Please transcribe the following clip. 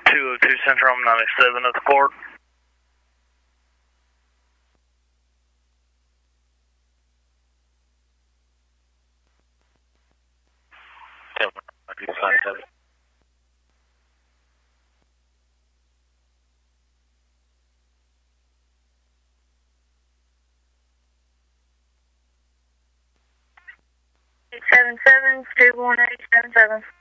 202 Central, 97 at the port. Eight 7 7 218 7 7.